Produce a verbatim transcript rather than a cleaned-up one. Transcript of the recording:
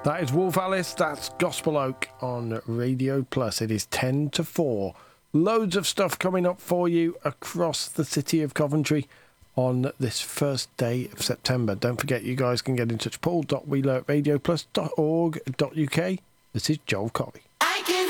That is Wolf Alice, that's Gospel Oak on Radio Plus. It is ten to four. Loads of stuff coming up for you across the city of Coventry on this first day of September. Don't forget, you guys can get in touch. Paul dot wheeler at radio plus dot org dot uk. This is Joel Corey.